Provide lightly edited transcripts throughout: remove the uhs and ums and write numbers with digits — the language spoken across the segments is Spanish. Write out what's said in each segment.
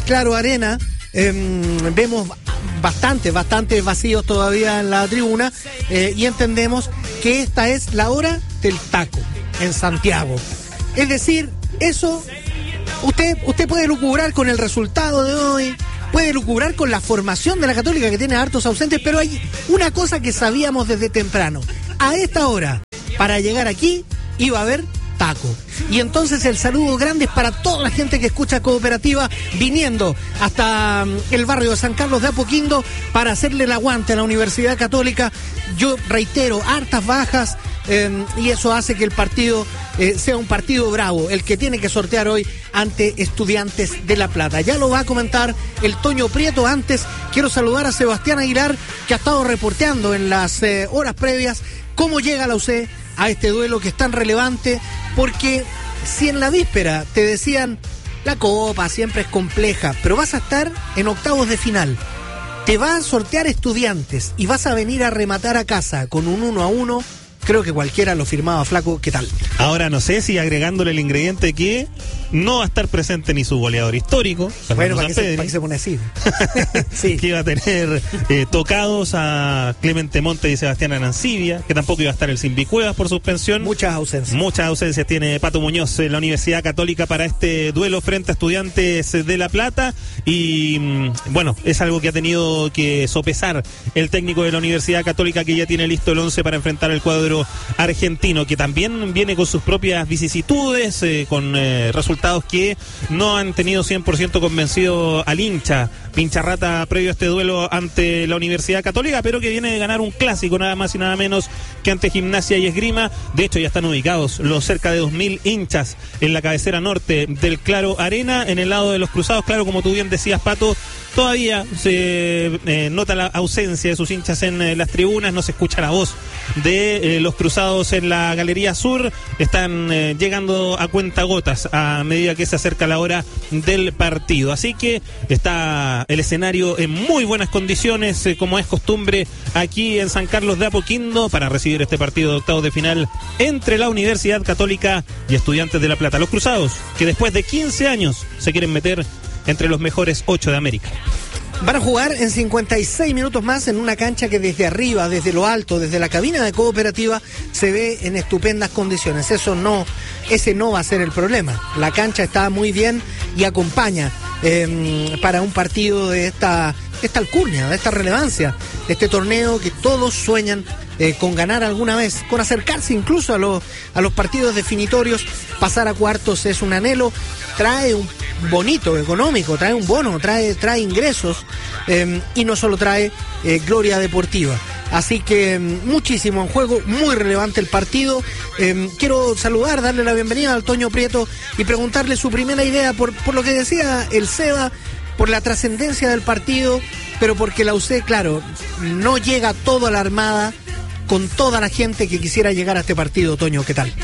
Claro Arena. Vemos bastantes vacíos todavía en la tribuna y entendemos que esta es la hora del taco en Santiago. Es decir, eso usted puede lucubrar con el resultado de hoy, puede lucubrar con la formación de la Católica que tiene hartos ausentes, pero hay una cosa que sabíamos desde temprano. A esta hora, para llegar aquí, iba a haber taco. Y entonces el saludo grande es para toda la gente que escucha Cooperativa viniendo hasta el barrio de San Carlos de Apoquindo para hacerle el aguante a la Universidad Católica. Yo reitero, hartas bajas y eso hace que el partido sea un partido bravo, el que tiene que sortear hoy ante Estudiantes de La Plata. Ya lo va a comentar el Toño Prieto. Antes quiero saludar a Sebastián Aguilar, que ha estado reporteando en las horas previas cómo llega la UC a este duelo que es tan relevante, porque si en la víspera te decían la Copa siempre es compleja, pero vas a estar en octavos de final, te va a sortear Estudiantes y vas a venir a rematar a casa con un 1-1, creo que cualquiera lo firmaba, flaco. ¿Qué tal? Ahora no sé si agregándole el ingrediente que no va a estar presente ni su goleador histórico, bueno, ¿para qué se pone así? Sí. Que iba a tener tocados a Clemente Montes y Sebastián Arancibia, que tampoco iba a estar el Simbi Cuevas por suspensión. Muchas ausencias tiene Pato Muñoz en la Universidad Católica para este duelo frente a Estudiantes de La Plata. Y bueno, es algo que ha tenido que sopesar el técnico de la Universidad Católica, que ya tiene listo el 11 para enfrentar el cuadro argentino, que también viene con sus propias vicisitudes, con resultados que no han tenido 100% convencido al hincha Pincharrata previo a este duelo ante la Universidad Católica, pero que viene de ganar un clásico nada más y nada menos que ante Gimnasia y Esgrima. De hecho, ya están ubicados los cerca de 2.000 hinchas en la cabecera norte del Claro Arena. En el lado de los Cruzados, claro, como tú bien decías, Pato, todavía se nota la ausencia de sus hinchas en las tribunas, no se escucha la voz de los Cruzados en la Galería Sur. Están llegando a cuentagotas a medida que se acerca la hora del partido. Así que está el escenario en muy buenas condiciones, como es costumbre aquí en San Carlos de Apoquindo, para recibir este partido de octavos de final entre la Universidad Católica y Estudiantes de La Plata. Los Cruzados, que después de 15 años se quieren meter entre los mejores 8 de América. Van a jugar en 56 minutos más en una cancha que desde arriba, desde lo alto, desde la cabina de Cooperativa, se ve en estupendas condiciones. Ese no va a ser el problema. La cancha está muy bien y acompaña para un partido de esta alcurnia, de esta relevancia, de este torneo que todos sueñan con ganar alguna vez, con acercarse incluso a los partidos definitorios. Pasar a cuartos es un anhelo, trae un bonito económico, trae un bono, trae ingresos y no solo trae gloria deportiva. Así que muchísimo en juego, muy relevante el partido. Quiero saludar, darle la bienvenida al Toño Prieto y preguntarle su primera idea por lo que decía el Seba, por la trascendencia del partido, pero porque la UC, claro, no llega toda la armada con toda la gente que quisiera llegar a este partido. Toño, ¿qué tal?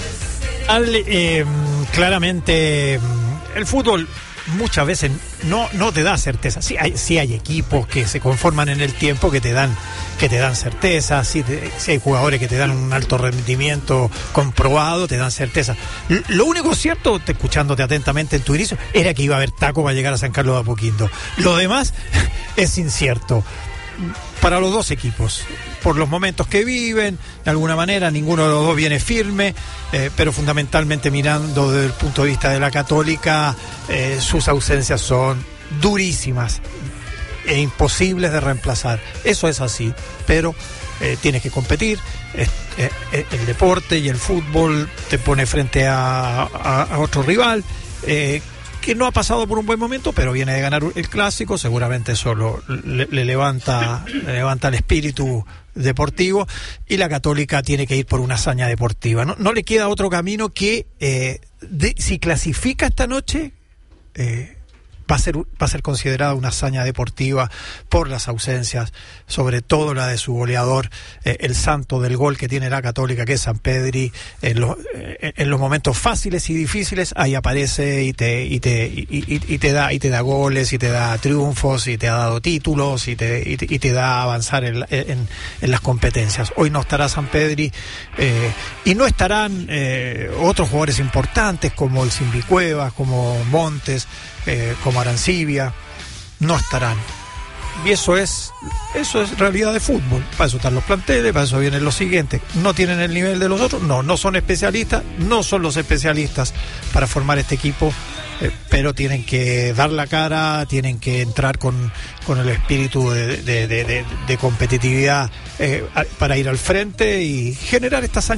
Claramente el fútbol muchas veces no te da certeza. Sí hay equipos que se conforman en el tiempo que te dan certeza, sí hay jugadores que te dan un alto rendimiento comprobado, te dan certeza. Lo único cierto, escuchándote atentamente en tu inicio, era que iba a haber taco para llegar a San Carlos de Apoquindo. Lo demás es incierto para los dos equipos, por los momentos que viven, de alguna manera ninguno de los dos viene firme, pero fundamentalmente mirando desde el punto de vista de la Católica, sus ausencias son durísimas e imposibles de reemplazar. Eso es así, pero tienes que competir. El deporte y el fútbol te pone frente a otro rival que no ha pasado por un buen momento, pero viene de ganar el clásico. Seguramente eso le levanta el espíritu deportivo, y la Católica tiene que ir por una hazaña deportiva. No le queda otro camino que si clasifica esta noche, va a ser considerada una hazaña deportiva por las ausencias, sobre todo la de su goleador, el santo del gol que tiene la Católica, que es Sampedri. En los momentos fáciles y difíciles, ahí aparece y te da goles, y te da triunfos, y te ha dado títulos, y te da avanzar en las competencias. Hoy no estará Sampedri, y no estarán otros jugadores importantes como el Simbi Cuevas, como Montes, como Arancibia, no estarán. Y eso es realidad de fútbol. Para eso están los planteles, para eso vienen los siguientes. No tienen el nivel de los otros, no son especialistas, no son los especialistas para formar este equipo, pero tienen que dar la cara, tienen que entrar con el espíritu de competitividad para ir al frente y generar esta hazaña